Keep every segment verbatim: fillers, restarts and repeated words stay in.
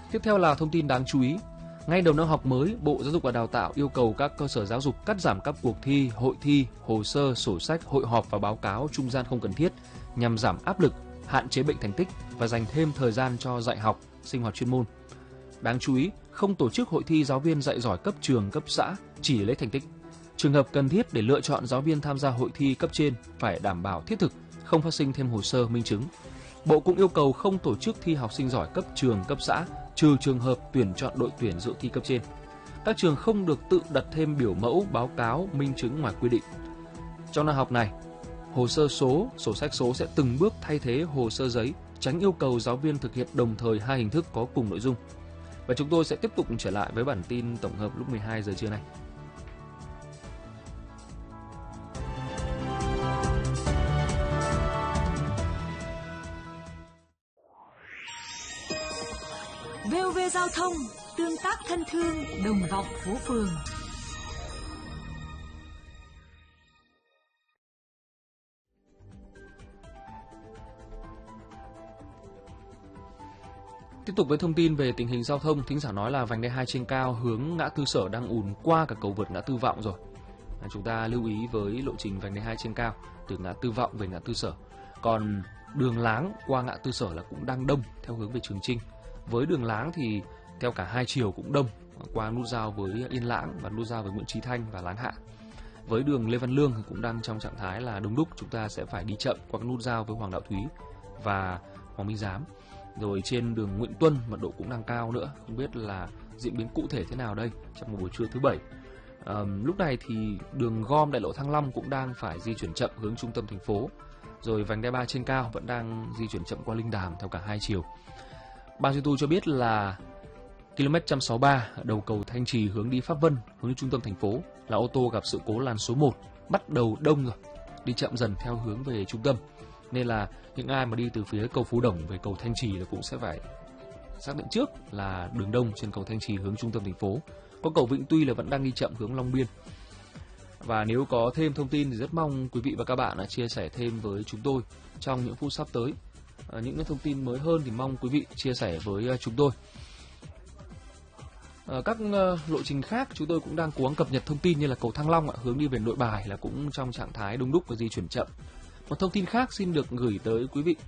Tiếp theo là thông tin đáng chú ý. Ngay đầu năm học mới, Bộ Giáo dục và Đào tạo yêu cầu các cơ sở giáo dục cắt giảm các cuộc thi, hội thi, hồ sơ, sổ sách, hội họp và báo cáo trung gian không cần thiết nhằm giảm áp lực, hạn chế bệnh thành tích và dành thêm thời gian cho dạy học, sinh hoạt chuyên môn. Đáng chú ý, không tổ chức hội thi giáo viên dạy giỏi cấp trường, cấp xã chỉ lấy thành tích. Trường hợp cần thiết để lựa chọn giáo viên tham gia hội thi cấp trên phải đảm bảo thiết thực, không phát sinh thêm hồ sơ minh chứng. Bộ cũng yêu cầu không tổ chức thi học sinh giỏi cấp trường, cấp xã, trừ trường hợp tuyển chọn đội tuyển dự thi cấp trên. Các trường không được tự đặt thêm biểu mẫu, báo cáo, minh chứng ngoài quy định. Trong năm học này, hồ sơ số, sổ sách số sẽ từng bước thay thế hồ sơ giấy, tránh yêu cầu giáo viên thực hiện đồng thời hai hình thức có cùng nội dung. Và chúng tôi sẽ tiếp tục trở lại với bản tin tổng hợp lúc mười hai giờ trưa nay. vê o vê Giao thông, tương tác thân thương, đồng vọng phố phường. Tiếp tục với thông tin về tình hình giao thông, thính giả nói là vành đai hai trên cao hướng ngã tư Sở đang ùn qua cả cầu vượt ngã tư Vọng rồi. À, chúng ta lưu ý với lộ trình vành đai hai trên cao từ ngã tư Vọng về ngã tư Sở. Còn đường Láng qua ngã tư Sở là cũng đang đông theo hướng về Trường Chinh. Với đường Láng thì theo cả hai chiều cũng đông qua nút giao với Yên Lãng và nút giao với Nguyễn Chí Thanh và Láng Hạ. Với đường Lê Văn Lương thì cũng đang trong trạng thái là đông đúc, chúng ta sẽ phải đi chậm qua nút giao với Hoàng Đạo Thúy và Hoàng Minh Giám. Rồi trên đường Nguyễn Tuân mật độ cũng đang cao nữa, không biết là diễn biến cụ thể thế nào đây trong một buổi trưa thứ bảy. À, lúc này thì đường gom đại lộ Thăng Long cũng đang phải di chuyển chậm hướng trung tâm thành phố. Rồi vành đai ba trên cao vẫn đang di chuyển chậm qua Linh Đàm theo cả hai chiều. Ban Duy Tu cho biết là km một trăm sáu mươi ba đầu cầu Thanh Trì hướng đi Pháp Vân, hướng đi trung tâm thành phố là ô tô gặp sự cố làn số một, bắt đầu đông rồi, đi chậm dần theo hướng về trung tâm. Nên là những ai mà đi từ phía cầu Phú Đồng về cầu Thanh Trì là cũng sẽ phải xác định trước là đường đông trên cầu Thanh Trì hướng trung tâm thành phố. Có cầu Vĩnh Tuy là vẫn đang đi chậm hướng Long Biên. Và nếu có thêm thông tin thì rất mong quý vị và các bạn đã chia sẻ thêm với chúng tôi trong những phút sắp tới. À, những cái thông tin mới hơn thì mong quý vị chia sẻ với chúng tôi. À, các uh, lộ trình khác chúng tôi cũng đang cố gắng cập nhật thông tin như là cầu Thăng Long ạ, hướng đi về Nội Bài là cũng trong trạng thái đông đúc và di chuyển chậm. Một thông tin khác xin được gửi tới quý vị.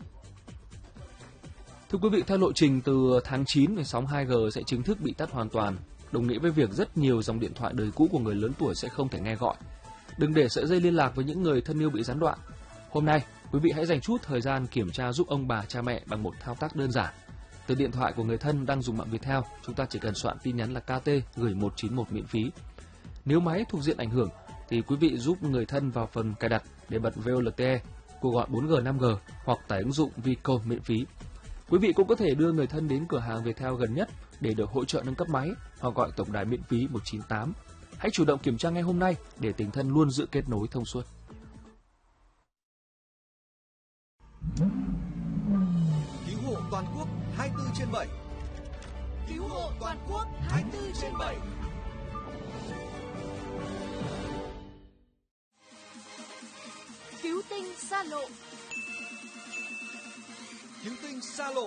Thưa quý vị, theo lộ trình từ tháng chín thì sóng hai G sẽ chính thức bị tắt hoàn toàn, đồng nghĩa với việc rất nhiều dòng điện thoại đời cũ của người lớn tuổi sẽ không thể nghe gọi. Đừng để sợi dây liên lạc với những người thân yêu bị gián đoạn. Hôm nay, quý vị hãy dành chút thời gian kiểm tra giúp ông bà cha mẹ bằng một thao tác đơn giản. Từ điện thoại của người thân đang dùng mạng Viettel, chúng ta chỉ cần soạn tin nhắn là ca tê gửi một chín một miễn phí. Nếu máy thuộc diện ảnh hưởng thì quý vị giúp người thân vào phần cài đặt để bật vê o lờ tê e, cuộc gọi bốn G năm G hoặc tải ứng dụng Vico miễn phí. Quý vị cũng có thể đưa người thân đến cửa hàng Viettel gần nhất để được hỗ trợ nâng cấp máy hoặc gọi tổng đài miễn phí một chín tám. Hãy chủ động kiểm tra ngay hôm nay để tình thân luôn giữ kết nối thông suốt. Cứu hộ toàn quốc hai mươi bốn trên bảy. Cứu hộ toàn quốc hai mươi bốn trên bảy. Cứu tinh xa lộ. Cứu tinh xa lộ.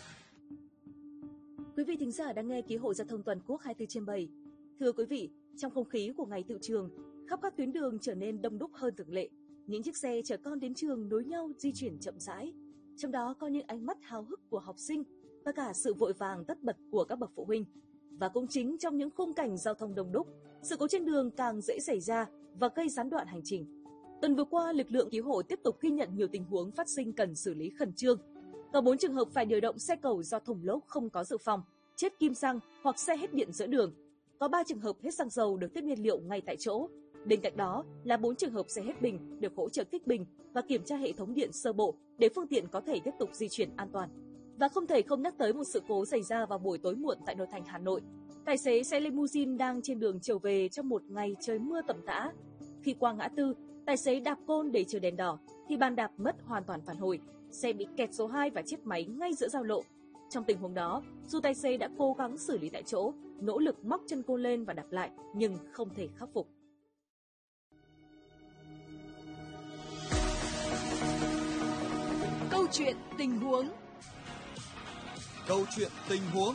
Quý vị thính giả đang nghe Cứu hộ giao thông toàn quốc hai mươi bốn trên bảy. Thưa quý vị, trong không khí của ngày tựu trường, khắp các tuyến đường trở nên đông đúc hơn thường lệ. Những chiếc xe chở con đến trường nối nhau di chuyển chậm rãi. Trong đó có những ánh mắt háo hức của học sinh và cả sự vội vàng tất bật của các bậc phụ huynh. Và cũng chính trong những khung cảnh giao thông đông đúc, sự cố trên đường càng dễ xảy ra và gây gián đoạn hành trình. Tuần vừa qua, lực lượng cứu hộ tiếp tục ghi nhận nhiều tình huống phát sinh cần xử lý khẩn trương. Có bốn trường hợp phải điều động xe cầu do thùng lốp không có dự phòng, chết kim xăng hoặc xe hết điện giữa đường. Có ba trường hợp hết xăng dầu được tiếp nhiên liệu ngay tại chỗ. Bên cạnh đó là bốn trường hợp xe hết bình được hỗ trợ kích bình và kiểm tra hệ thống điện sơ bộ để phương tiện có thể tiếp tục di chuyển an toàn. Và không thể không nhắc tới một sự cố xảy ra vào buổi tối muộn tại nội thành Hà Nội. Tài xế xe limousine đang trên đường trở về trong một ngày trời mưa tầm tã. Khi qua ngã tư, tài xế đạp côn để chờ đèn đỏ thì bàn đạp mất hoàn toàn phản hồi. Xe bị kẹt số hai và chết máy ngay giữa giao lộ. Trong tình huống đó, dù tài xế đã cố gắng xử lý tại chỗ, nỗ lực móc chân côn lên và đạp lại nhưng không thể khắc phục. Câu chuyện tình huống. Câu chuyện tình huống.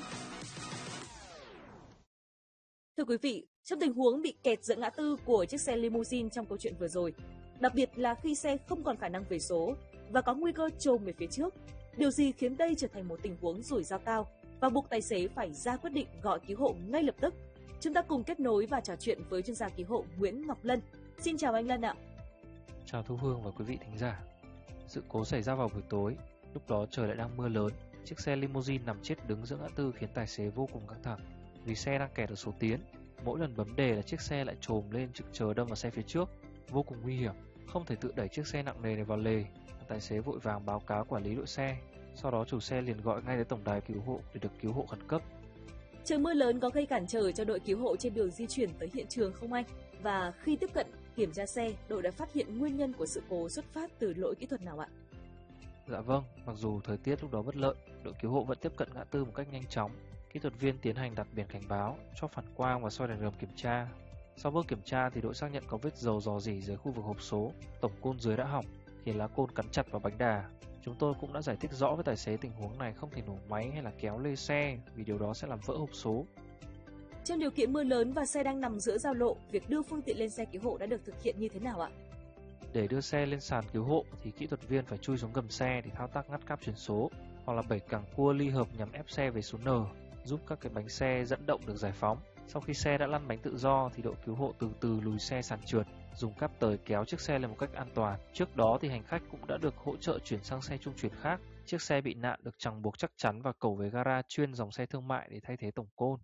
Thưa quý vị, trong tình huống bị kẹt giữa ngã tư của chiếc xe limousine trong câu chuyện vừa rồi, đặc biệt là khi xe không còn khả năng về số và có nguy cơ chồm về phía trước, điều gì khiến đây trở thành một tình huống rủi ro cao và buộc tài xế phải ra quyết định gọi cứu hộ ngay lập tức? Chúng ta cùng kết nối và trò chuyện với chuyên gia cứu hộ Nguyễn Ngọc Lân. Xin chào anh Lân ạ. Chào Thu Hương và quý vị thính giả. Sự cố xảy ra vào buổi tối, lúc đó trời lại đang mưa lớn. Chiếc xe limousine nằm chết đứng giữa ngã tư khiến tài xế vô cùng căng thẳng. Vì xe đang kẹt ở số tiến, mỗi lần bấm đề là chiếc xe lại chồm lên trực chờ đâm vào xe phía trước, vô cùng nguy hiểm. Không thể tự đẩy chiếc xe nặng nề này vào lề. Tài xế vội vàng báo cáo quản lý đội xe. Sau đó chủ xe liền gọi ngay tới tổng đài cứu hộ để được cứu hộ khẩn cấp. Trời mưa lớn có gây cản trở cho đội cứu hộ trên đường di chuyển tới hiện trường không anh? Và khi tiếp cận kiểm tra xe, đội đã phát hiện nguyên nhân của sự cố xuất phát từ lỗi kỹ thuật nào ạ? Dạ vâng, mặc dù thời tiết lúc đó bất lợi, đội cứu hộ vẫn tiếp cận ngã tư một cách nhanh chóng. Kỹ thuật viên tiến hành đặt biển cảnh báo, cho phản quang và soi đèn gầm kiểm tra. Sau bước kiểm tra thì đội xác nhận có vết dầu rò rỉ dưới khu vực hộp số, tổng côn dưới đã hỏng, khiến lá côn cắn chặt vào bánh đà. Chúng tôi cũng đã giải thích rõ với tài xế tình huống này không thể nổ máy hay là kéo lê xe vì điều đó sẽ làm vỡ hộp số. Trong điều kiện mưa lớn và xe đang nằm giữa giao lộ, việc đưa phương tiện lên xe cứu hộ đã được thực hiện như thế nào ạ? Để đưa xe lên sàn cứu hộ thì kỹ thuật viên phải chui xuống gầm xe để thao tác ngắt cáp chuyển số hoặc là bẩy cẳng cua ly hợp nhằm ép xe về số N, giúp các cái bánh xe dẫn động được giải phóng. Sau khi xe đã lăn bánh tự do thì đội cứu hộ từ từ lùi xe sàn trượt, dùng cáp tời kéo chiếc xe lên một cách an toàn. Trước đó thì hành khách cũng đã được hỗ trợ chuyển sang xe trung chuyển khác. Chiếc xe bị nạn được chằng buộc chắc chắn và cẩu về gara chuyên dòng xe thương mại để thay thế tổng côn.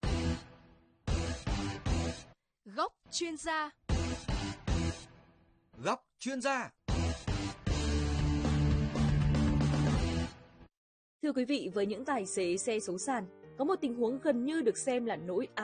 Góc chuyên gia. Góc chuyên gia. Thưa quý vị, với những tài xế xe số sàn, có một tình huống gần như được xem là nỗi